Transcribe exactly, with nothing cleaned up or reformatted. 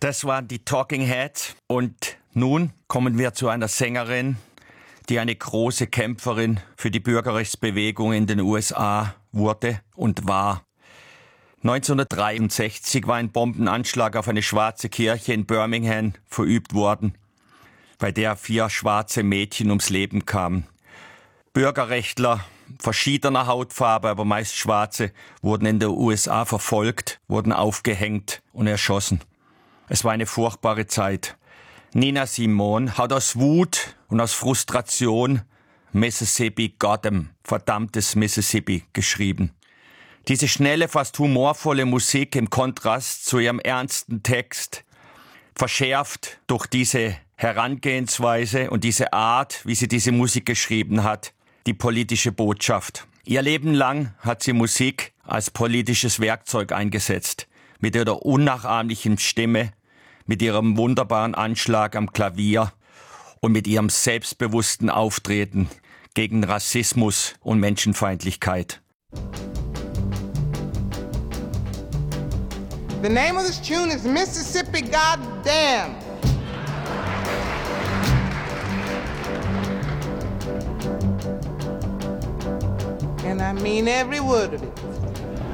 Das waren die Talking Heads. Und nun kommen wir zu einer Sängerin, die eine große Kämpferin für die Bürgerrechtsbewegung in den U S A wurde und war. neunzehnhundertdreiundsechzig war ein Bombenanschlag auf eine schwarze Kirche in Birmingham verübt worden, bei der vier schwarze Mädchen ums Leben kamen. Bürgerrechtler verschiedener Hautfarbe, aber meist Schwarze, wurden in den U S A verfolgt, wurden aufgehängt und erschossen. Es war eine furchtbare Zeit. Nina Simone hat aus Wut und aus Frustration Mississippi Goddam, verdammtes Mississippi, geschrieben. Diese schnelle, fast humorvolle Musik im Kontrast zu ihrem ernsten Text, verschärft durch diese Herangehensweise und diese Art, wie sie diese Musik geschrieben hat, die politische Botschaft. Ihr Leben lang hat sie Musik als politisches Werkzeug eingesetzt. Mit ihrer unnachahmlichen Stimme, mit ihrem wunderbaren Anschlag am Klavier und mit ihrem selbstbewussten Auftreten gegen Rassismus und Menschenfeindlichkeit. The name of this tune is Mississippi Goddamn. And I mean every word of it.